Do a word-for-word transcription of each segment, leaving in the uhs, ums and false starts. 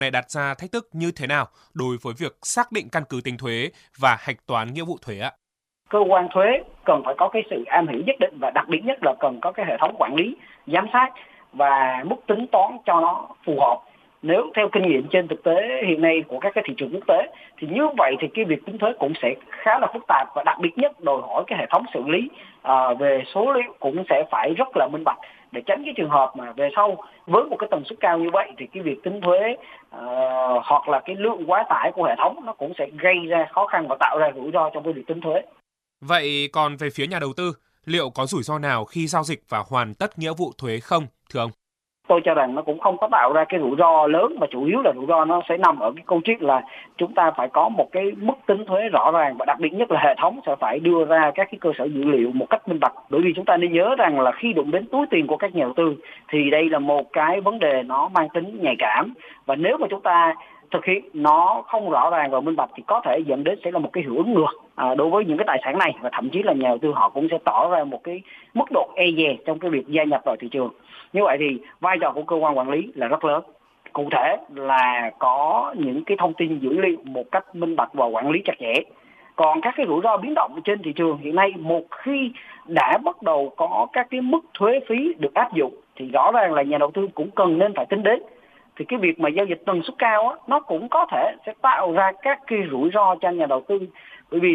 này đặt ra thách thức như thế nào đối với việc xác định căn cứ tính thuế và hạch toán nghĩa vụ thuế ạ? Cơ quan thuế cần phải có cái sự am hiểu nhất định và đặc biệt nhất là cần có cái hệ thống quản lý, giám sát và mức tính toán cho nó phù hợp. Nếu theo kinh nghiệm trên thực tế hiện nay của các cái thị trường quốc tế thì như vậy thì cái việc tính thuế cũng sẽ khá là phức tạp và đặc biệt nhất đòi hỏi cái hệ thống xử lý à, về số liệu cũng sẽ phải rất là minh bạch để tránh cái trường hợp mà về sau với một cái tần suất cao như vậy thì cái việc tính thuế à, hoặc là cái lượng quá tải của hệ thống nó cũng sẽ gây ra khó khăn và tạo ra rủi ro trong cái việc tính thuế. Vậy còn về phía nhà đầu tư, liệu có rủi ro nào khi giao dịch và hoàn tất nghĩa vụ thuế không, thưa ông? Tôi cho rằng nó cũng không có tạo ra cái rủi ro lớn, mà chủ yếu là rủi ro nó sẽ nằm ở cái câu chuyện là chúng ta phải có một cái mức tính thuế rõ ràng và đặc biệt nhất là hệ thống sẽ phải đưa ra các cái cơ sở dữ liệu một cách minh bạch. Bởi vì chúng ta nên nhớ rằng là khi đụng đến túi tiền của các nhà đầu tư thì đây là một cái vấn đề nó mang tính nhạy cảm, và nếu mà chúng ta thực hiện nó không rõ ràng và minh bạch thì có thể dẫn đến sẽ là một cái hiệu ứng ngược à, đối với những cái tài sản này, và thậm chí là nhà đầu tư họ cũng sẽ tỏ ra một cái mức độ e dè trong cái việc gia nhập vào thị trường. Như vậy thì vai trò của cơ quan quản lý là rất lớn. Cụ thể là có những cái thông tin dữ liệu một cách minh bạch và quản lý chặt chẽ. Còn các cái rủi ro biến động trên thị trường hiện nay, một khi đã bắt đầu có các cái mức thuế phí được áp dụng thì rõ ràng là nhà đầu tư cũng cần nên phải tính đến. Thì cái việc mà giao dịch tần suất cao á, nó cũng có thể sẽ tạo ra các cái rủi ro cho nhà đầu tư, bởi vì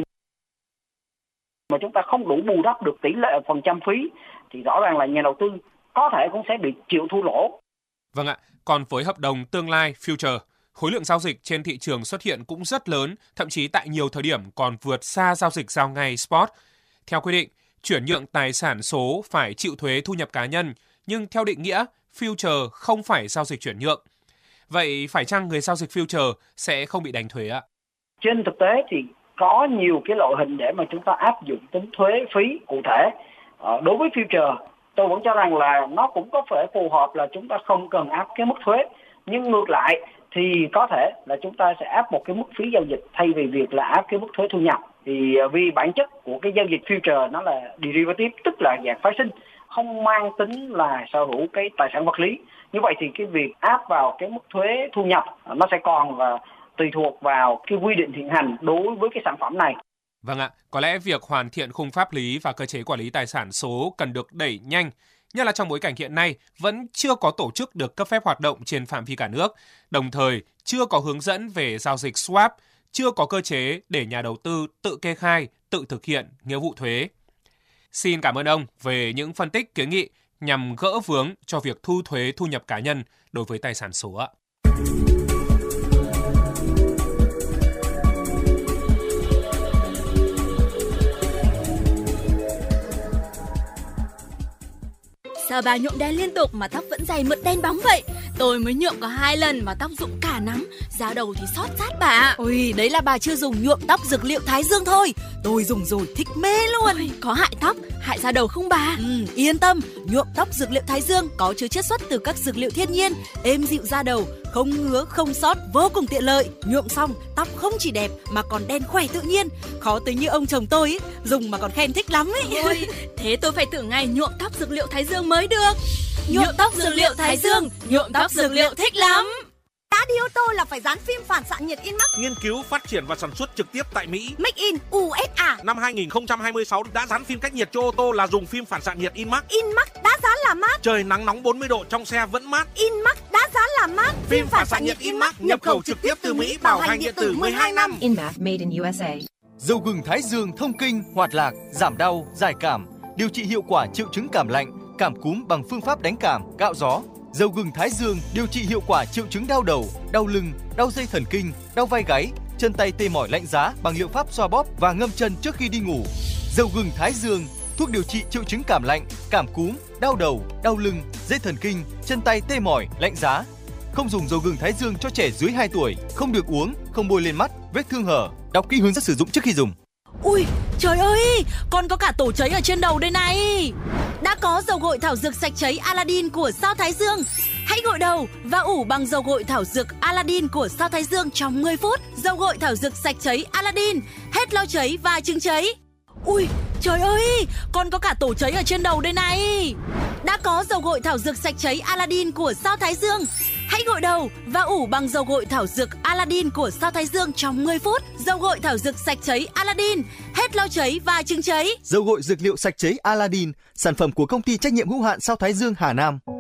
mà chúng ta không đủ bù đắp được tỷ lệ phần trăm phí thì rõ ràng là nhà đầu tư có thể cũng sẽ bị chịu thua lỗ. Vâng ạ, còn với hợp đồng tương lai future, khối lượng giao dịch trên thị trường xuất hiện cũng rất lớn, thậm chí tại nhiều thời điểm còn vượt xa giao dịch giao ngay spot. Theo quy định, chuyển nhượng tài sản số phải chịu thuế thu nhập cá nhân, nhưng theo định nghĩa, future không phải giao dịch chuyển nhượng. Vậy phải chăng người giao dịch future sẽ không bị đánh thuế ạ? Trên thực tế thì có nhiều cái loại hình để mà chúng ta áp dụng tính thuế phí cụ thể. Ờ, đối với future, tôi vẫn cho rằng là nó cũng có thể phù hợp là chúng ta không cần áp cái mức thuế. Nhưng ngược lại thì có thể là chúng ta sẽ áp một cái mức phí giao dịch thay vì việc là áp cái mức thuế thu nhập. Thì vì bản chất của cái giao dịch future nó là derivative, tức là dạng phái sinh, không mang tính là sở hữu cái tài sản vật lý. Như vậy thì cái việc áp vào cái mức thuế thu nhập nó sẽ còn và tùy thuộc vào cái quy định hiện hành đối với cái sản phẩm này. Vâng ạ, có lẽ việc hoàn thiện khung pháp lý và cơ chế quản lý tài sản số cần được đẩy nhanh, nhất là trong bối cảnh hiện nay vẫn chưa có tổ chức được cấp phép hoạt động trên phạm vi cả nước, đồng thời chưa có hướng dẫn về giao dịch swap, chưa có cơ chế để nhà đầu tư tự kê khai, tự thực hiện nghĩa vụ thuế. Xin cảm ơn ông về những phân tích kiến nghị nhằm gỡ vướng cho việc thu thuế thu nhập cá nhân đối với tài sản số ạ. Sao bà nhuộm đen liên tục mà tóc vẫn dày mượt đen bóng vậy? Tôi mới nhuộm có hai lần mà tóc rụng cả nắm, da đầu thì xót rát bà. Ôi, đấy là bà chưa dùng nhuộm tóc dược liệu Thái Dương thôi. Tôi dùng rồi thích mê luôn. Ôi, có hại tóc, hại da đầu không bà? Ừ, yên tâm, nhuộm tóc dược liệu Thái Dương có chứa chiết xuất từ các dược liệu thiên nhiên, êm dịu da đầu, không ngứa, không xót, vô cùng tiện lợi. Nhuộm xong, tóc không chỉ đẹp mà còn đen khỏe tự nhiên. Khó tới như ông chồng tôi ấy, dùng mà còn khen thích lắm ấy. Ôi, thế tôi phải thử ngay nhuộm tóc dược liệu Thái Dương mới được. Nhuộm tóc dược liệu Thái Dương, nhuộm tóc dược liệu thích lắm. Đã đi ô tô là phải dán phim phản xạ nhiệt InMax. Nghiên cứu, phát triển và sản xuất trực tiếp tại Mỹ. Make in u ét a. Năm hai nghìn không trăm hai mươi sáu đã dán phim cách nhiệt cho ô tô là dùng phim phản xạ nhiệt InMax. InMax đã dán là mát. Trời nắng nóng bốn mươi độ trong xe vẫn mát. InMax đã dán là mát. Phim phản xạ nhiệt InMax nhập khẩu trực tiếp từ Mỹ, bảo hành điện tử mười hai năm. InMax made in u ét a. Dầu gừng Thái Dương thông kinh, hoạt lạc, giảm đau, giải cảm, điều trị hiệu quả triệu chứng cảm lạnh, cảm cúm bằng phương pháp đánh cảm, gạo gió. Dầu gừng Thái Dương điều trị hiệu quả triệu chứng đau đầu, đau lưng, đau dây thần kinh, đau vai gáy, chân tay tê mỏi lạnh giá bằng liệu pháp xoa bóp và ngâm chân trước khi đi ngủ. Dầu gừng Thái Dương, thuốc điều trị triệu chứng cảm lạnh, cảm cúm, đau đầu, đau lưng, dây thần kinh, chân tay tê mỏi, lạnh giá. Không dùng dầu gừng Thái Dương cho trẻ dưới hai tuổi, không được uống, không bôi lên mắt, vết thương hở. Đọc kỹ hướng dẫn sử dụng trước khi dùng. Ui, trời ơi, con có cả tổ cháy ở trên đầu đây này. Đã có dầu gội thảo dược sạch cháy Aladdin của Sao Thái Dương. Hãy gội đầu và ủ bằng dầu gội thảo dược Aladdin của Sao Thái Dương trong mười phút. Dầu gội thảo dược sạch cháy Aladdin, hết lo cháy và chứng cháy. Ui, trời ơi, con có cả tổ cháy ở trên đầu đây này. Đã có dầu gội thảo dược sạch cháy Aladdin của Sao Thái Dương. Hãy gội đầu và ủ bằng dầu gội thảo dược Aladdin của Sao Thái Dương trong mười phút. Dầu gội thảo dược sạch cháy Aladdin, hết lau cháy và chứng cháy. Dầu gội dược liệu sạch cháy Aladdin, sản phẩm của công ty trách nhiệm hữu hạn Sao Thái Dương Hà Nam.